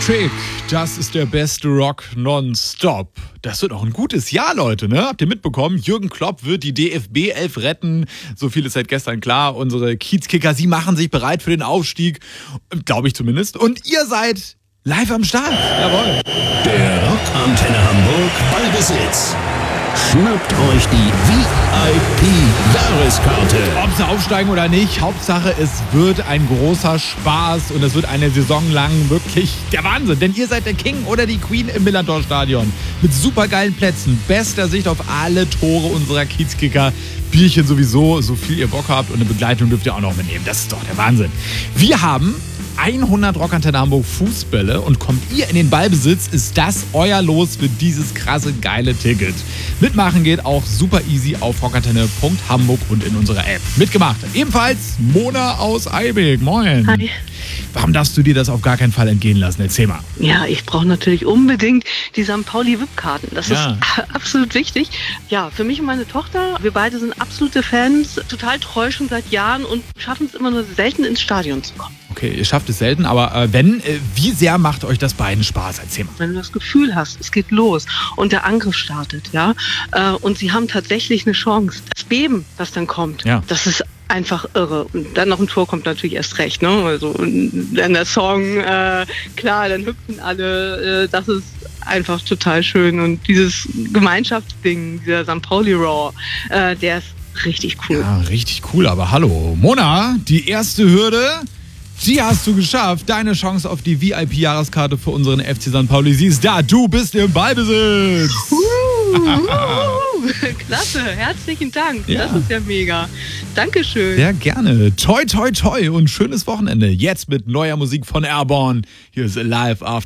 Schick, das ist der beste Rock nonstop. Das wird auch ein gutes Jahr, Leute, ne? Habt ihr mitbekommen? Jürgen Klopp wird die DFB 11 retten. So viel ist seit gestern klar. Unsere Kiezkicker, sie machen sich bereit für den Aufstieg. Glaube ich zumindest. Und ihr seid live am Start. Jawohl. Der Rockantenne Hamburg Ballbesitz. Schnappt euch die VIP-Jahreskarte. Ob sie aufsteigen oder nicht, Hauptsache es wird ein großer Spaß und es wird eine Saison lang wirklich der Wahnsinn. Denn ihr seid der King oder die Queen im Millantor-Stadion. Mit supergeilen Plätzen, bester Sicht auf alle Tore unserer Kiezkicker. Bierchen sowieso, so viel ihr Bock habt und eine Begleitung dürft ihr auch noch mitnehmen. Das ist doch der Wahnsinn. Wir haben 100 Rockantenne Hamburg Fußbälle und kommt ihr in den Ballbesitz, ist das euer Los für dieses krasse, geile Ticket. Mitmachen geht auch super easy auf rockantenne.hamburg und in unserer App. Mitgemacht ebenfalls Mona aus Eibig. Moin. Hi. Warum darfst du dir das auf gar keinen Fall entgehen lassen? Erzähl mal. Ja, ich brauche natürlich unbedingt die St. Pauli-VIP-Karten. Das ist absolut wichtig. Ja, für mich und meine Tochter, wir beide sind absolute Fans, total treu schon seit Jahren und schaffen es immer nur selten ins Stadion zu kommen. Okay, ihr schafft es selten, aber wie sehr macht euch das beiden Spaß? Erzähl mal. Wenn du das Gefühl hast, es geht los und der Angriff startet, ja, und sie haben tatsächlich eine Chance. Das Beben, das dann kommt, das ist einfach irre. Und dann noch ein Tor kommt natürlich erst recht, ne? Also dann der Song, klar, dann hüpfen alle, das ist einfach total schön. Und dieses Gemeinschaftsding, dieser St. Pauli Raw, der ist richtig cool. Ja, richtig cool, aber hallo. Mona, die erste Hürde, die hast du geschafft. Deine Chance auf die VIP-Jahreskarte für unseren FC St. Pauli, sie ist da. Du bist im Ballbesitz. Klasse, herzlichen Dank. Ja. Das ist ja mega. Dankeschön. Sehr gerne. Toi, toi, toi und schönes Wochenende. Jetzt mit neuer Musik von Airborne. Hier ist Live After